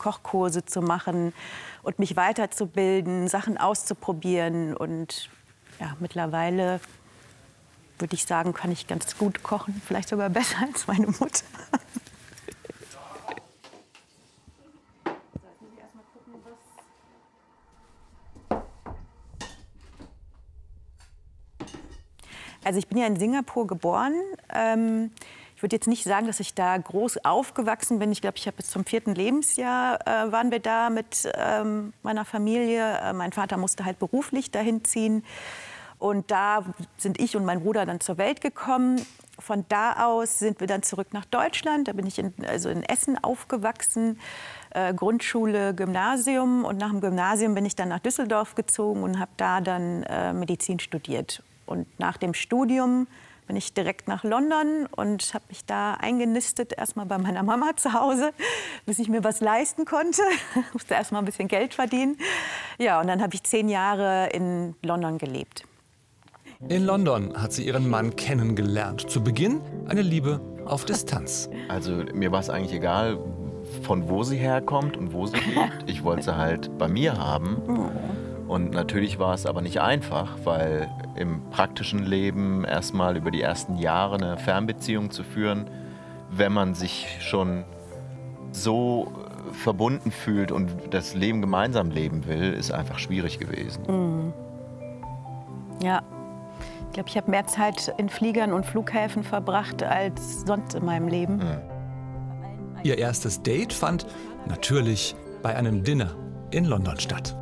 Kochkurse zu machen und mich weiterzubilden, Sachen auszuprobieren. Und ja, mittlerweile würde ich sagen, kann ich ganz gut kochen, vielleicht sogar besser als meine Mutter. Also ich bin ja in Singapur geboren. Ich würde jetzt nicht sagen, dass ich da groß aufgewachsen bin. Ich glaube, ich habe bis zum 4. Lebensjahr waren wir da mit meiner Familie. Mein Vater musste halt beruflich dahin ziehen. Und da sind ich und mein Bruder dann zur Welt gekommen. Von da aus sind wir dann zurück nach Deutschland. Da bin ich in Essen aufgewachsen. Grundschule, Gymnasium. Und nach dem Gymnasium bin ich dann nach Düsseldorf gezogen und habe da dann Medizin studiert. Und nach dem Studium bin ich direkt nach London und habe mich da eingenistet, erstmal bei meiner Mama zu Hause, bis ich mir was leisten konnte. Ich musste erstmal ein bisschen Geld verdienen. Ja, und dann habe ich 10 Jahre in London gelebt. In London hat sie ihren Mann kennengelernt. Zu Beginn eine Liebe auf Distanz. Also mir war es eigentlich egal, von wo sie herkommt und wo sie lebt. Ich wollte sie halt bei mir haben. Und natürlich war es aber nicht einfach, weil im praktischen Leben erstmal über die ersten Jahre eine Fernbeziehung zu führen, wenn man sich schon so verbunden fühlt und das Leben gemeinsam leben will, ist einfach schwierig gewesen. Ja, ich glaube, ich habe mehr Zeit in Fliegern und Flughäfen verbracht als sonst in meinem Leben. Ihr erstes Date fand natürlich bei einem Dinner in London statt.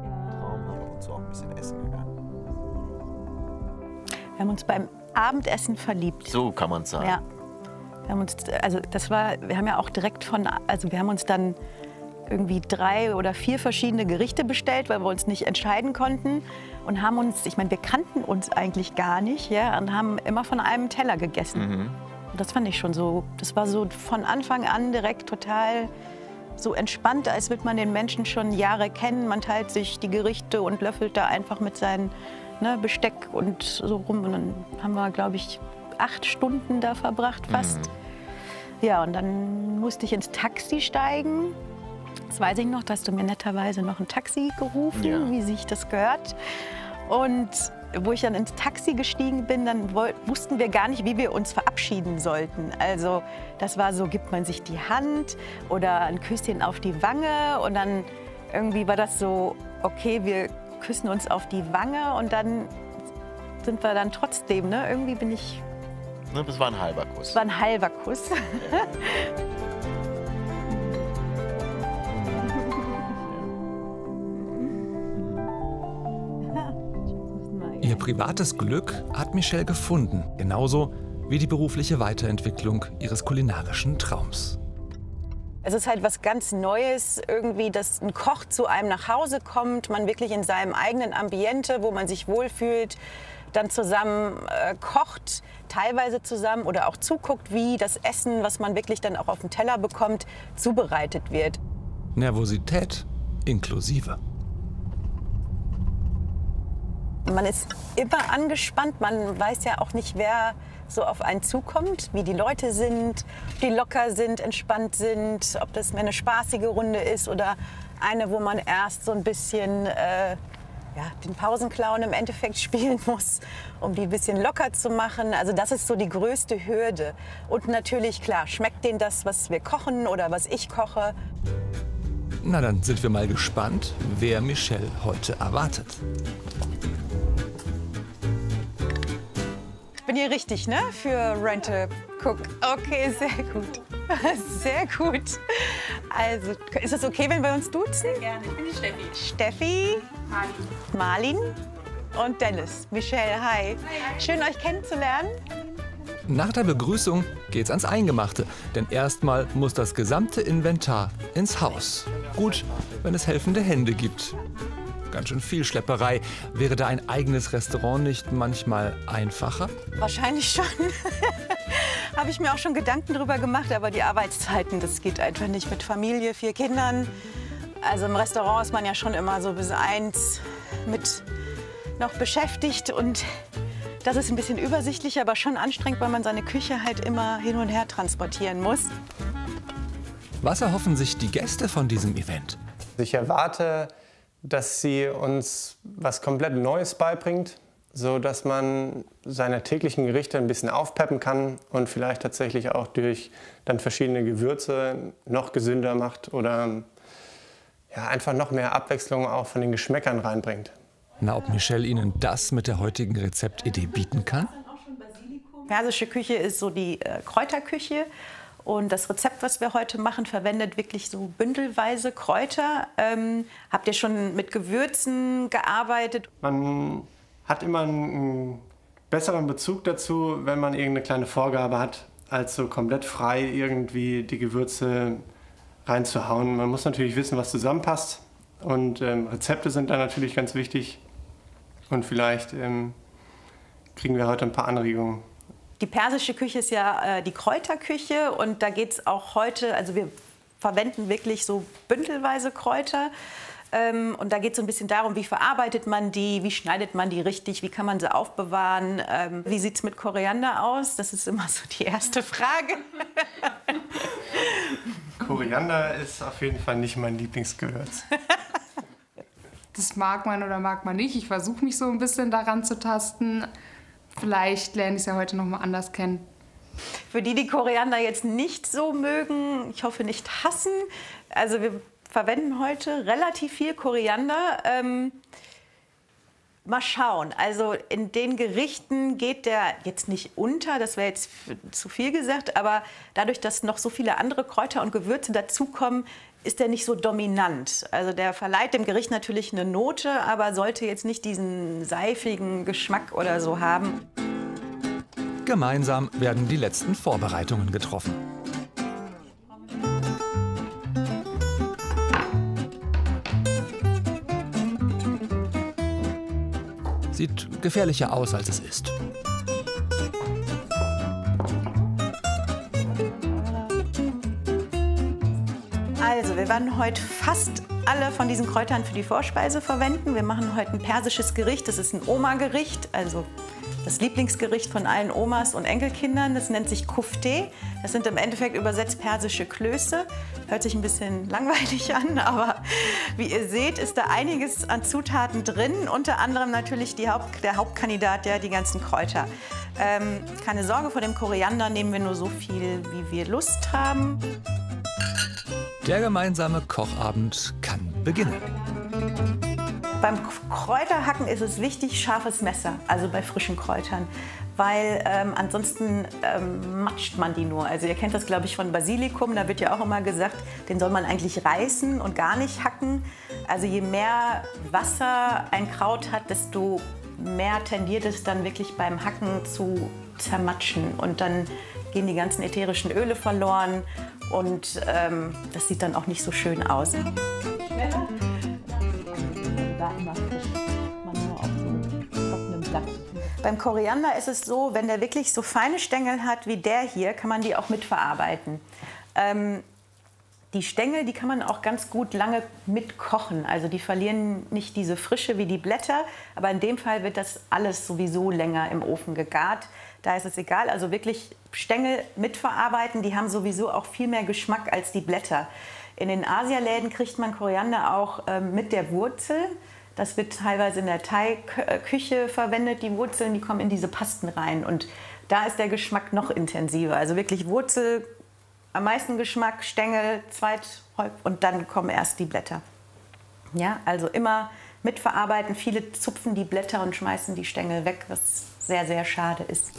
Wir haben uns beim Abendessen verliebt. So kann man es sagen. Ja. Wir haben ja auch direkt wir haben uns dann irgendwie 3 oder 4 verschiedene Gerichte bestellt, weil wir uns nicht entscheiden konnten. Und haben uns, ich meine, wir kannten uns eigentlich gar nicht, ja, und haben immer von einem Teller gegessen. Und das fand ich schon so, das war so von Anfang an direkt total so entspannt, als würde man den Menschen schon Jahre kennen. Man teilt sich die Gerichte und löffelt da einfach mit seinen Besteck und so rum. Und dann haben wir, glaube ich, 8 Stunden da verbracht fast. Ja, und dann musste ich ins Taxi steigen. Das weiß ich noch, da hast du mir netterweise noch ein Taxi gerufen, wie sich das gehört. Und wo ich dann ins Taxi gestiegen bin, dann wussten wir gar nicht, wie wir uns verabschieden sollten. Also das war so, gibt man sich die Hand oder ein Küsschen auf die Wange. Und dann irgendwie war das so, okay, wir küssen uns auf die Wange und dann sind wir dann trotzdem, irgendwie bin ich... Das war ein halber Kuss. Das war ein halber Kuss. Ihr privates Glück hat Michelle gefunden, genauso wie die berufliche Weiterentwicklung ihres kulinarischen Traums. Es ist halt was ganz Neues, irgendwie, dass ein Koch zu einem nach Hause kommt, man wirklich in seinem eigenen Ambiente, wo man sich wohlfühlt, dann zusammen kocht, teilweise zusammen oder auch zuguckt, wie das Essen, was man wirklich dann auch auf den Teller bekommt, zubereitet wird. Nervosität inklusive. Man ist immer angespannt, man weiß ja auch nicht, wer so auf einen zukommt, wie die Leute sind, ob die locker sind, entspannt sind, ob das mehr eine spaßige Runde ist oder eine, wo man erst so ein bisschen den Pausenclown im Endeffekt spielen muss, um die ein bisschen locker zu machen. Also das ist so die größte Hürde. Und natürlich, klar, schmeckt denen das, was wir kochen oder was ich koche. Na, dann sind wir mal gespannt, wer Michelle heute erwartet. Ich bin hier richtig, ne? Für Rent-A-Cook. Okay, sehr gut. Sehr gut. Also, ist es okay, wenn wir uns duzen? Sehr gerne. Ich bin die Steffi. Steffi. Marlin. Und Dennis. Michelle, hi. Schön, euch kennenzulernen. Nach der Begrüßung geht's ans Eingemachte, denn erstmal muss das gesamte Inventar ins Haus. Gut, wenn es helfende Hände gibt. Ganz schön viel Schlepperei. Wäre da ein eigenes Restaurant nicht manchmal einfacher? Wahrscheinlich schon. Habe ich mir auch schon Gedanken drüber gemacht, aber die Arbeitszeiten, das geht einfach nicht mit Familie, 4 Kindern. Also im Restaurant ist man ja schon immer so bis 1 mit noch beschäftigt und das ist ein bisschen übersichtlich, aber schon anstrengend, weil man seine Küche halt immer hin und her transportieren muss. Was erhoffen sich die Gäste von diesem Event? Ich erwarte, dass sie uns was komplett Neues beibringt, so dass man seine täglichen Gerichte ein bisschen aufpeppen kann und vielleicht tatsächlich auch durch dann verschiedene Gewürze noch gesünder macht oder ja, einfach noch mehr Abwechslung auch von den Geschmäckern reinbringt. Na, ob Michelle Ihnen das mit der heutigen Rezeptidee bieten kann? Persische Küche ist so die Kräuterküche. Und das Rezept, was wir heute machen, verwendet wirklich so bündelweise Kräuter. Habt ihr schon mit Gewürzen gearbeitet? Man hat immer einen besseren Bezug dazu, wenn man irgendeine kleine Vorgabe hat, als so komplett frei irgendwie die Gewürze reinzuhauen. Man muss natürlich wissen, was zusammenpasst. Und Rezepte sind da natürlich ganz wichtig. Und vielleicht kriegen wir heute ein paar Anregungen. Die persische Küche ist ja die Kräuterküche und da geht es auch heute, also wir verwenden wirklich so bündelweise Kräuter. Und da geht es so ein bisschen darum, wie verarbeitet man die, wie schneidet man die richtig, wie kann man sie aufbewahren, wie sieht es mit Koriander aus? Das ist immer so die erste Frage. Koriander ist auf jeden Fall nicht mein Lieblingsgewürz. Das mag man oder mag man nicht. Ich versuche mich so ein bisschen daran zu tasten. Vielleicht lerne ich es ja heute noch mal anders kennen. Für die Koriander jetzt nicht so mögen, ich hoffe nicht hassen, also wir verwenden heute relativ viel Koriander. Mal schauen, also in den Gerichten geht der jetzt nicht unter, das wäre jetzt zu viel gesagt, aber dadurch, dass noch so viele andere Kräuter und Gewürze dazukommen, ist der nicht so dominant. Also der verleiht dem Gericht natürlich eine Note, aber sollte jetzt nicht diesen seifigen Geschmack oder so haben. Gemeinsam werden die letzten Vorbereitungen getroffen. Sieht gefährlicher aus, als es ist. Also, wir werden heute fast alle von diesen Kräutern für die Vorspeise verwenden. Wir machen heute ein persisches Gericht. Das ist ein Oma-Gericht, also das Lieblingsgericht von allen Omas und Enkelkindern. Das nennt sich Kufte. Das sind im Endeffekt übersetzt persische Klöße. Hört sich ein bisschen langweilig an, aber wie ihr seht, ist da einiges an Zutaten drin. Unter anderem natürlich der Hauptkandidat, ja, die ganzen Kräuter. Keine Sorge, vor dem Koriander nehmen wir nur so viel, wie wir Lust haben. Der gemeinsame Kochabend kann beginnen. Beim Kräuterhacken ist es wichtig, scharfes Messer, also bei frischen Kräutern, weil ansonsten matscht man die nur. Also ihr kennt das, glaube ich, von Basilikum, da wird ja auch immer gesagt, den soll man eigentlich reißen und gar nicht hacken. Also je mehr Wasser ein Kraut hat, desto mehr tendiert es dann wirklich beim Hacken zu zermatschen und dann gehen die ganzen ätherischen Öle verloren und das sieht dann auch nicht so schön aus. Schneller. Da immer frisch, man nur auf so trockenem Blatt. Beim Koriander ist es so, wenn der wirklich so feine Stängel hat wie der hier, kann man die auch mitverarbeiten. Die Stängel, die kann man auch ganz gut lange mitkochen. Also die verlieren nicht diese Frische wie die Blätter, aber in dem Fall wird das alles sowieso länger im Ofen gegart. Da ist es egal, also wirklich Stängel mitverarbeiten, die haben sowieso auch viel mehr Geschmack als die Blätter. In den Asialäden kriegt man Koriander auch mit der Wurzel. Das wird teilweise in der Thai-Küche verwendet, die Wurzeln, die kommen in diese Pasten rein. Und da ist der Geschmack noch intensiver. Also wirklich Wurzel, am meisten Geschmack, Stängel, und dann kommen erst die Blätter. Ja, also immer mitverarbeiten. Viele zupfen die Blätter und schmeißen die Stängel weg, was sehr, sehr schade ist.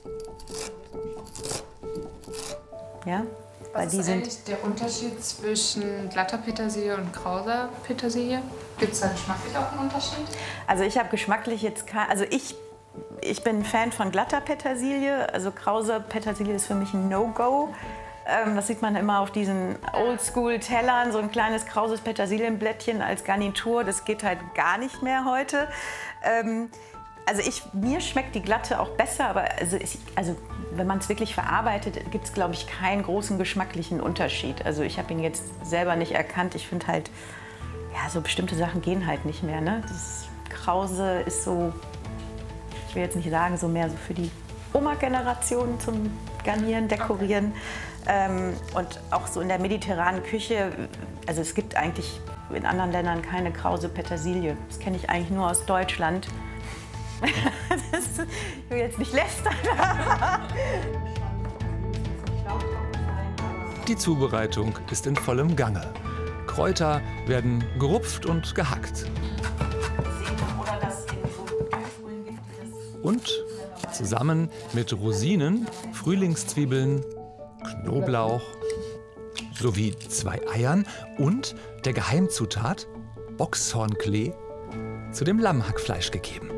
Ja? Was ist eigentlich der Unterschied zwischen glatter Petersilie und krauser Petersilie? Gibt es da geschmacklich auch einen Unterschied? Also ich habe geschmacklich jetzt kein... Also ich bin Fan von glatter Petersilie. Also krauser Petersilie ist für mich ein No-Go. Das sieht man immer auf diesen Oldschool-Tellern, so ein kleines krauses Petersilienblättchen als Garnitur. Das geht halt gar nicht mehr heute. Also mir schmeckt die glatte auch besser, aber also wenn man es wirklich verarbeitet, gibt es, glaube ich, keinen großen geschmacklichen Unterschied. Also ich habe ihn jetzt selber nicht erkannt. Ich finde halt, ja, so bestimmte Sachen gehen halt nicht mehr. Ne? Das Krause ist so, ich will jetzt nicht sagen, so mehr so für die Oma-Generation zum garnieren, dekorieren. Und auch so in der mediterranen Küche, also es gibt eigentlich in anderen Ländern keine krause Petersilie. Das kenne ich eigentlich nur aus Deutschland. Ich will jetzt nicht lästern. Die Zubereitung ist in vollem Gange. Kräuter werden gerupft und gehackt. Und zusammen mit Rosinen, Frühlingszwiebeln, Knoblauch sowie 2 Eiern und der Geheimzutat Boxhornklee zu dem Lammhackfleisch gegeben.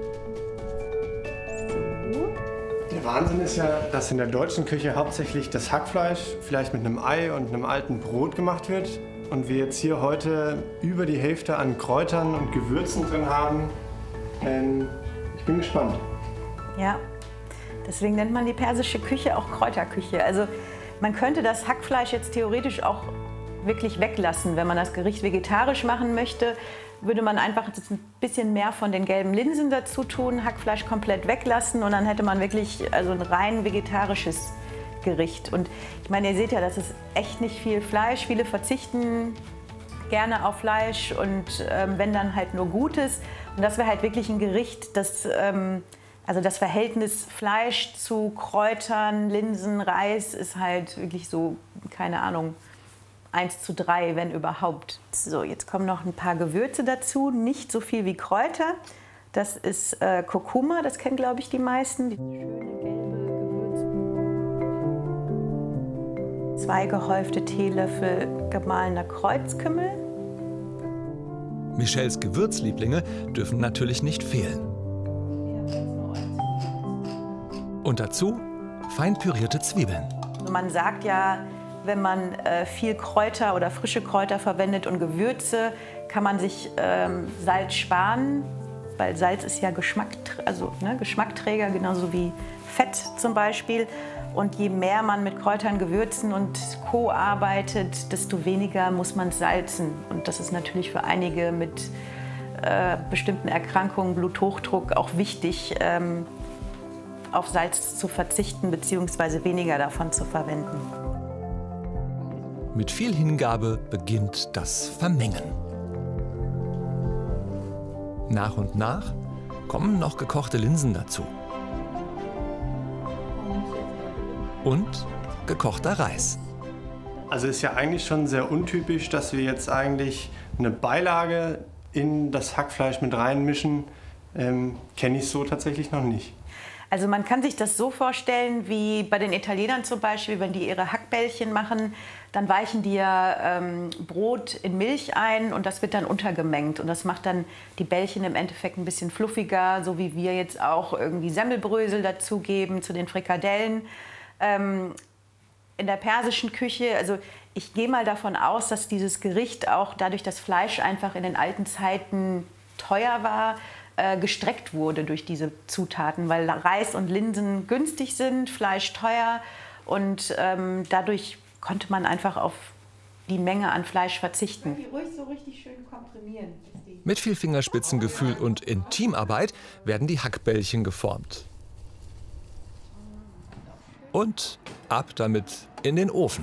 Der Wahnsinn ist ja, dass in der deutschen Küche hauptsächlich das Hackfleisch vielleicht mit einem Ei und einem alten Brot gemacht wird. Und wir jetzt hier heute über die Hälfte an Kräutern und Gewürzen drin haben. Ich bin gespannt. Ja, deswegen nennt man die persische Küche auch Kräuterküche. Also man könnte das Hackfleisch jetzt theoretisch auch wirklich weglassen. Wenn man das Gericht vegetarisch machen möchte, würde man einfach jetzt ein bisschen mehr von den gelben Linsen dazu tun, Hackfleisch komplett weglassen und dann hätte man wirklich also ein rein vegetarisches Gericht. Und ich meine, ihr seht ja, das ist echt nicht viel Fleisch. Viele verzichten gerne auf Fleisch und wenn dann halt nur Gutes. Und das wäre halt wirklich ein Gericht, das also das Verhältnis Fleisch zu Kräutern, Linsen, Reis ist halt wirklich so, keine Ahnung, 1:3, wenn überhaupt. So, jetzt kommen noch ein paar Gewürze dazu, nicht so viel wie Kräuter. Das ist Kurkuma, das kennen, glaube ich, die meisten. Die schöne gelbe Gewürz. 2 gehäufte Teelöffel gemahlener Kreuzkümmel. Michelles Gewürzlieblinge dürfen natürlich nicht fehlen. Und dazu fein pürierte Zwiebeln. Man sagt ja, wenn man viel Kräuter oder frische Kräuter verwendet und Gewürze, kann man sich Salz sparen, weil Salz ist ja Geschmackträger, genauso wie Fett zum Beispiel. Und je mehr man mit Kräutern, Gewürzen und Co. arbeitet, desto weniger muss man salzen. Und das ist natürlich für einige mit bestimmten Erkrankungen, Bluthochdruck, auch wichtig, auf Salz zu verzichten bzw. weniger davon zu verwenden. Mit viel Hingabe beginnt das Vermengen. Nach und nach kommen noch gekochte Linsen dazu. Und gekochter Reis. Also ist ja eigentlich schon sehr untypisch, dass wir jetzt eigentlich eine Beilage in das Hackfleisch mit reinmischen. Kenne ich so tatsächlich noch nicht. Also man kann sich das so vorstellen, wie bei den Italienern zum Beispiel, wenn die ihre Hackbällchen machen, dann weichen die ja Brot in Milch ein und das wird dann untergemengt. Und das macht dann die Bällchen im Endeffekt ein bisschen fluffiger, so wie wir jetzt auch irgendwie Semmelbrösel dazugeben zu den Frikadellen. In der persischen Küche, also ich gehe mal davon aus, dass dieses Gericht auch dadurch, dass Fleisch einfach in den alten Zeiten teuer war, gestreckt wurde durch diese Zutaten, weil Reis und Linsen günstig sind, Fleisch teuer und dadurch konnte man einfach auf die Menge an Fleisch verzichten. Die ruhig so richtig schön komprimieren. Mit viel Fingerspitzengefühl und in Teamarbeit werden die Hackbällchen geformt. Und ab damit in den Ofen.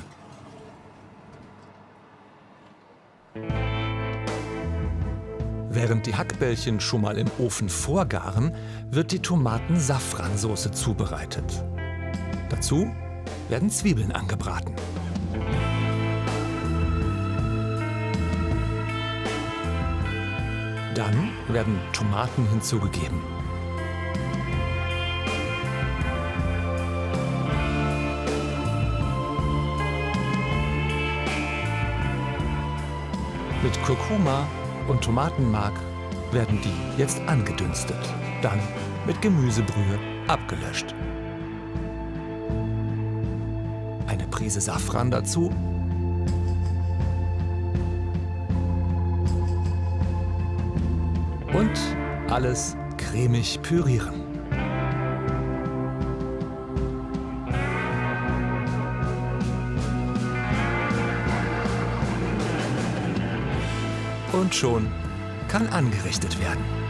Während die Hackbällchen schon mal im Ofen vorgaren, wird die Tomaten-Safran-Soße zubereitet. Dazu werden Zwiebeln angebraten. Dann werden Tomaten hinzugegeben. Mit Kurkuma und Tomatenmark werden die jetzt angedünstet, dann mit Gemüsebrühe abgelöscht. Eine Prise Safran dazu und alles cremig pürieren. Und schon kann angerichtet werden.